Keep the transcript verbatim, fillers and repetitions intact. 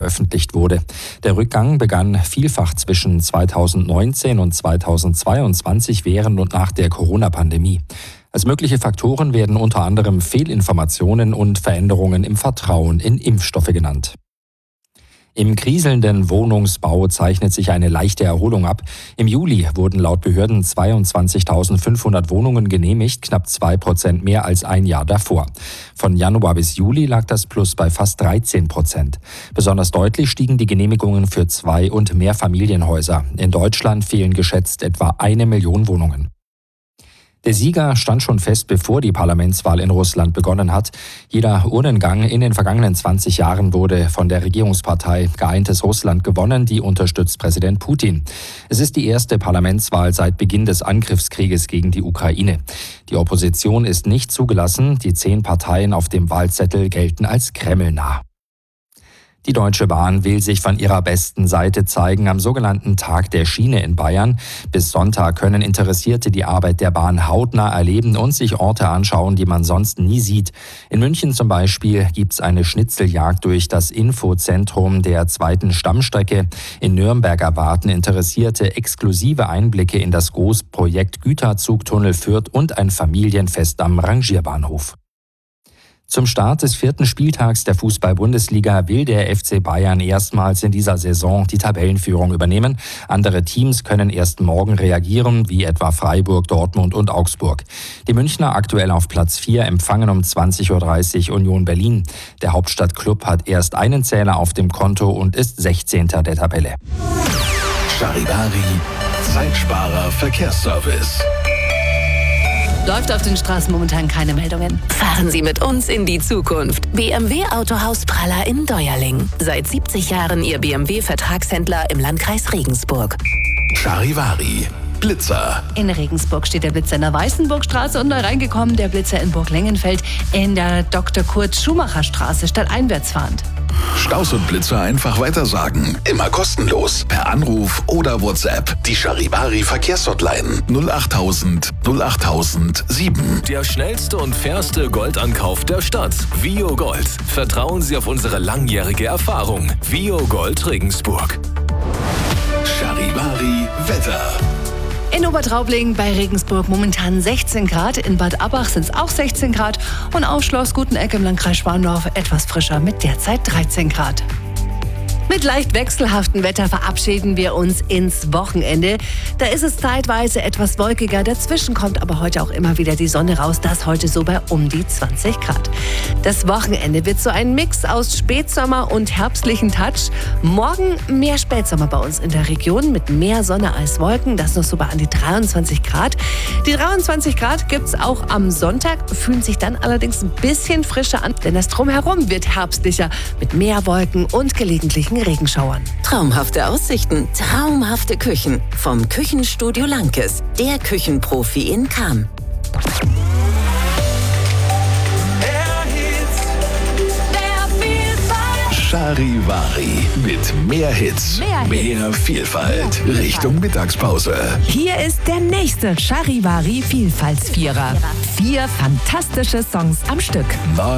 veröffentlicht wurde. Der Rückgang begann vielfach zwischen zweitausendneunzehn und zweitausendzweiundzwanzig während und nach der Corona-Pandemie. Als mögliche Faktoren werden unter anderem Fehlinformationen und Veränderungen im Vertrauen in Impfstoffe genannt. Im kriselnden Wohnungsbau zeichnet sich eine leichte Erholung ab. Im Juli wurden laut Behörden zweiundzwanzigtausendfünfhundert Wohnungen genehmigt, knapp zwei Prozent mehr als ein Jahr davor. Von Januar bis Juli lag das Plus bei fast dreizehn Prozent. Besonders deutlich stiegen die Genehmigungen für Zwei- und Mehrfamilienhäuser. In Deutschland fehlen geschätzt etwa eine Million Wohnungen. Der Sieger stand schon fest, bevor die Parlamentswahl in Russland begonnen hat. Jeder Urnengang in den vergangenen zwanzig Jahren wurde von der Regierungspartei Geeintes Russland gewonnen, die unterstützt Präsident Putin. Es ist die erste Parlamentswahl seit Beginn des Angriffskrieges gegen die Ukraine. Die Opposition ist nicht zugelassen. Die zehn Parteien auf dem Wahlzettel gelten als kremlnah. Die Deutsche Bahn will sich von ihrer besten Seite zeigen am sogenannten Tag der Schiene in Bayern. Bis Sonntag können Interessierte die Arbeit der Bahn hautnah erleben und sich Orte anschauen, die man sonst nie sieht. In München zum Beispiel gibt's eine Schnitzeljagd durch das Infozentrum der zweiten Stammstrecke. In Nürnberg erwarten Interessierte exklusive Einblicke in das Großprojekt Güterzugtunnel Fürth und ein Familienfest am Rangierbahnhof. Zum Start des vierten Spieltags der Fußball-Bundesliga will der F C Bayern erstmals in dieser Saison die Tabellenführung übernehmen. Andere Teams können erst morgen reagieren, wie etwa Freiburg, Dortmund und Augsburg. Die Münchner aktuell auf Platz vier empfangen um zwanzig Uhr dreißig Union Berlin. Der Hauptstadtklub hat erst einen Zähler auf dem Konto und ist sechzehnter der Tabelle. Charivari, Zeitsparer Verkehrsservice. Läuft auf den Straßen momentan keine Meldungen. Fahren Sie mit uns in die Zukunft. B M W Autohaus Praller in Deuerling. Seit siebzig Jahren Ihr B M W-Vertragshändler im Landkreis Regensburg. Charivari, Blitzer. In Regensburg steht der Blitzer in der Weißenburgstraße und neu reingekommen der Blitzer in Burg-Lengenfeld in der Doktor Kurt-Schumacher-Straße stadteinwärts fahrend. Staus und Blitzer einfach weitersagen. Immer kostenlos. Per Anruf oder WhatsApp. Die Charivari Verkehrshotline null achttausend null achttausend sieben. Der schnellste und fairste Goldankauf der Stadt. Vio Gold. Vertrauen Sie auf unsere langjährige Erfahrung. Vio Gold Regensburg. Charivari Wetter. In Obertraubling bei Regensburg momentan sechzehn Grad, in Bad Abbach sind es auch sechzehn Grad und auf Schloss Guteneck im Landkreis Schwandorf etwas frischer mit derzeit dreizehn Grad. Mit leicht wechselhaftem Wetter verabschieden wir uns ins Wochenende. Da ist es zeitweise etwas wolkiger, dazwischen kommt aber heute auch immer wieder die Sonne raus, das heute so bei um die zwanzig Grad. Das Wochenende wird so ein Mix aus Spätsommer und herbstlichen Touch. Morgen mehr Spätsommer bei uns in der Region mit mehr Sonne als Wolken, das noch so bei an die dreiundzwanzig Grad. Die dreiundzwanzig Grad gibt's auch am Sonntag, fühlen sich dann allerdings ein bisschen frischer an, denn das Drumherum wird herbstlicher mit mehr Wolken und gelegentlichen Regenschauern. Traumhafte Aussichten, traumhafte Küchen. Vom Küchenstudio Lankes, der Küchenprofi in Cham. Charivari mit mehr Hits, Mehr Hits. mehr Vielfalt. Richtung Mittagspause. Hier ist der nächste Charivari Vielfaltsvierer. Vier fantastische Songs am Stück.